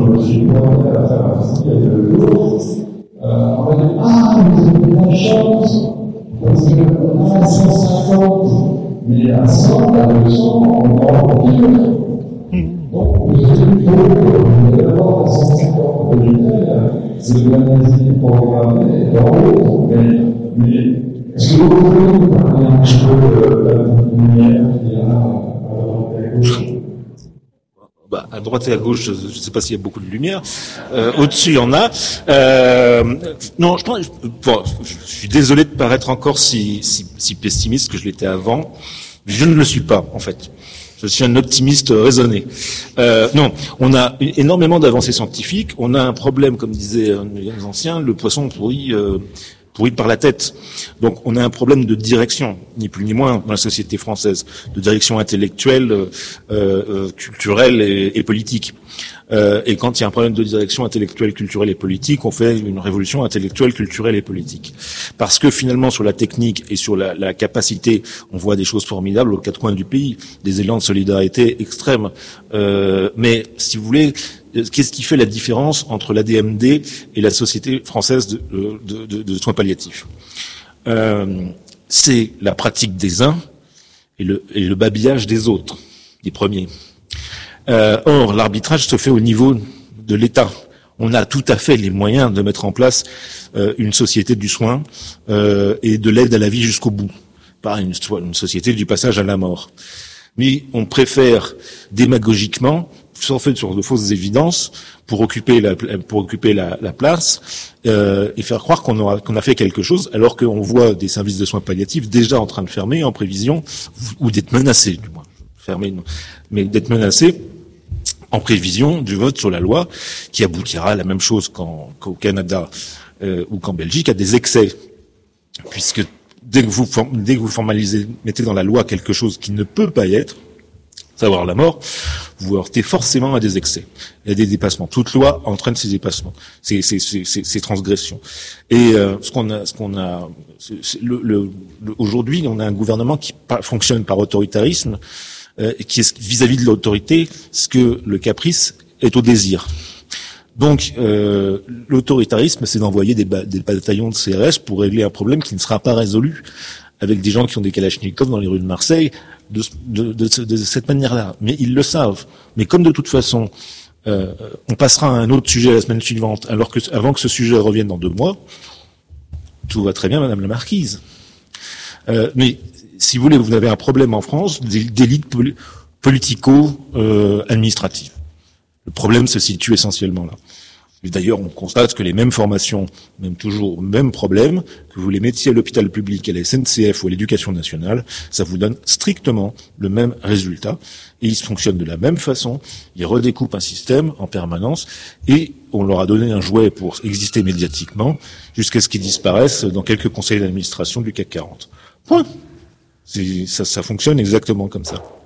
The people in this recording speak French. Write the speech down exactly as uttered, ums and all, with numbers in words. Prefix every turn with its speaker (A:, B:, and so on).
A: je me suis pointé à la pharmacie il y a deux jours, euh, on m'a dit, ah, vous avez de la chance, parce qu'on a cent cinquante, mais à cent, à deux cents, on va en pire. Donc, vous avez une faut d'abord à cent cinquante habitants, c'est de l'analyse programmée dans l'autre, mais, mais est-ce que vous pouvez nous parler un petit peu de la lumière qu'il y a à droite et à gauche?
B: Bah, à droite et à gauche, je ne sais pas s'il y a beaucoup de lumière. Euh, au-dessus, il y en a. Euh, non, je, pense, bon, je suis désolé de paraître encore si, si, si pessimiste que je l'étais avant. Je ne le suis pas, en fait. Je suis un optimiste raisonné. Euh, non, on a énormément d'avancées scientifiques. On a un problème, comme disaient les anciens, le poisson pourri, euh, pourri par la tête. Donc, on a un problème de direction, ni plus ni moins, dans la société française, de direction intellectuelle, euh, euh, culturelle et, et politique. Euh, et quand il y a un problème de direction intellectuelle, culturelle et politique, on fait une révolution intellectuelle, culturelle et politique. Parce que finalement, sur la technique et sur la, la capacité, on voit des choses formidables aux quatre coins du pays, des élans de solidarité extrêmes. Euh, mais si vous voulez, qu'est-ce qui fait la différence entre l'A D M D et la Société française de, de, de, de soins palliatifs? euh, C'est la pratique des uns et le, et le babillage des autres, des premiers. Euh, or, l'arbitrage se fait au niveau de l'État. On a tout à fait les moyens de mettre en place euh, une société du soin euh, et de l'aide à la vie jusqu'au bout, pas une, une société du passage à la mort. Mais on préfère démagogiquement, sans fait sur de fausses évidences, pour occuper la, pour occuper la, la place euh, et faire croire qu'on aura, qu'on a fait quelque chose, alors qu'on voit des services de soins palliatifs déjà en train de fermer en prévision ou d'être menacés, du moins fermés, non, mais d'être menacés en prévision du vote sur la loi qui aboutira à la même chose qu'en, qu'au Canada euh, ou qu'en Belgique, à des excès, puisque dès que vous dès que vous formalisez, mettez dans la loi quelque chose qui ne peut pas y être, savoir la mort, vous heurtez forcément à des excès, à des dépassements. Toute loi entraîne ces dépassements, ces, ces, ces, ces, ces transgressions. Et euh, ce qu'on a, ce qu'on a, c'est, c'est le, le, le, aujourd'hui, on a un gouvernement qui pa- fonctionne par autoritarisme. Euh, qui est vis-à-vis de l'autorité ce que le caprice est au désir. Donc, euh, l'autoritarisme, c'est d'envoyer des, ba- des bataillons de C R S pour régler un problème qui ne sera pas résolu avec des gens qui ont des kalachnikovs dans les rues de Marseille de, de, de, de, de cette manière-là. Mais ils le savent. Mais comme de toute façon, euh, on passera à un autre sujet la semaine suivante, alors que avant que ce sujet revienne dans deux mois, tout va très bien, Madame la Marquise. Euh, mais si vous voulez, vous avez un problème en France d'élite pol- politico-administrative. Euh, Le problème se situe essentiellement là. Et d'ailleurs, on constate que les mêmes formations, même toujours même problème, que vous les mettiez à l'hôpital public, à la S N C F ou à l'éducation nationale, ça vous donne strictement le même résultat. Et ils fonctionnent de la même façon, ils redécoupent un système en permanence, et on leur a donné un jouet pour exister médiatiquement, jusqu'à ce qu'ils disparaissent dans quelques conseils d'administration du C A C quarante. Point. C'est, ça, ça fonctionne exactement comme ça.